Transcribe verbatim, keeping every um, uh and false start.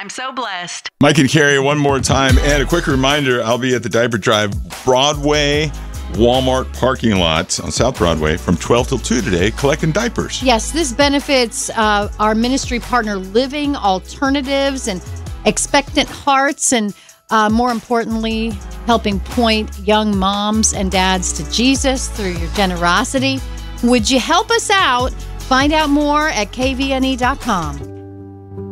I'm so blessed. Mike and Carrie, one more time. And a quick reminder, I'll be at the Diaper Drive Broadway Walmart parking lot on South Broadway from twelve till two today, collecting diapers. Yes, this benefits uh, our ministry partner, Living Alternatives and Expectant Hearts, and uh, more importantly, helping point young moms and dads to Jesus through your generosity. Would you help us out? Find out more at K V N E dot com.